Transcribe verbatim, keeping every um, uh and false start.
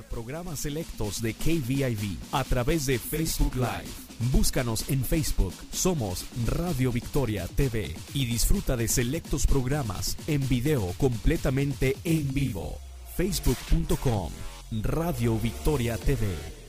programas selectos de K V I V a través de Facebook Live. Búscanos en Facebook, somos Radio Victoria T V y disfruta de selectos programas en video completamente en vivo. facebook punto com Radio Victoria T V.